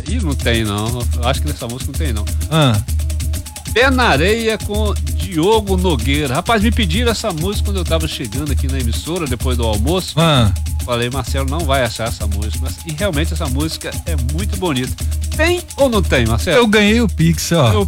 Ih, não tem não. Eu acho que nessa música não tem não. Ah. Pé na Areia com Diogo Nogueira. Rapaz, me pediram essa música quando eu tava chegando aqui na emissora, depois do almoço. Falei, Marcelo, não vai achar essa música. E realmente essa música é muito bonita. Tem ou não tem, Marcelo? Eu ganhei o Pix, ó.